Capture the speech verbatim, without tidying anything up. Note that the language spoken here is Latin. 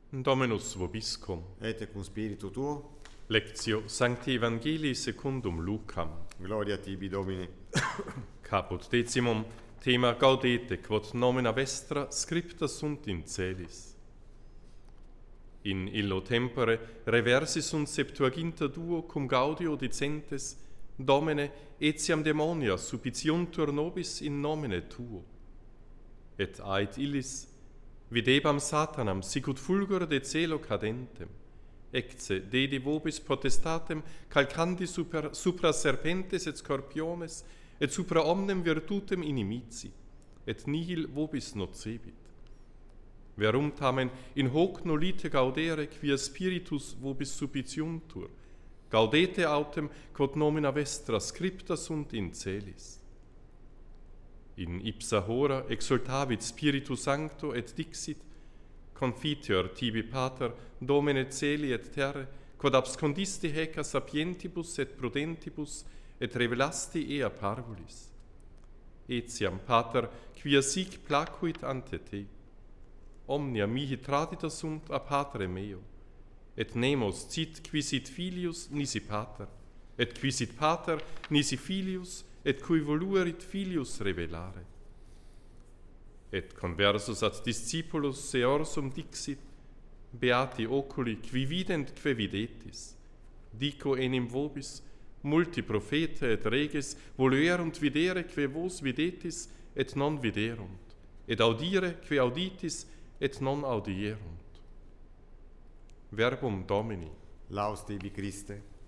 Dominus vobiscum. Et cum spiritu tuo, Lectio Sancti Evangelii secundum Lucam. gloria tibi Domine. Caput decimum, thema gaudete, quod nomina vestra scripta sunt in celis. In illo tempore reversi sunt septuaginta duo cum gaudio dicentes, Domine, etiam demonia supitiuntur nobis in nomine tuo. Et ait illis, videbam Satanam sicut fulgor de celo cadentem, ecce dedi vobis potestatem calcandi super, supra serpentes et scorpiones, et supra omnem virtutem inimici, et nihil vobis nocebit. Verum tamen in hoc nolite gaudere quia spiritus vobis supitiuntur, gaudete autem quod nomina vestra scripta sunt in celis. In ipsa hora exultavit Spiritus Sancto et dixit, confiteor tibi Pater, Domine celi et terre, quod abscondiste haec a sapientibus et prudentibus, et revelasti ea parvulis. Etiam, Pater, quia sic placuit ante te. Omnia mihi tradita sunt a Patre meo, et nemos cit quisit filius nisi Pater, et quisit Pater nisi filius, et cui voluerit filius revelare. Et conversus ad discipulos seorsum dixit, beati oculi qui vident que videtis, dico enim vobis, multi profeta et reges voluerunt videre que vos videtis et non viderunt, et audire que auditis et non audierunt. Verbum Domini. Laus tibi Christe.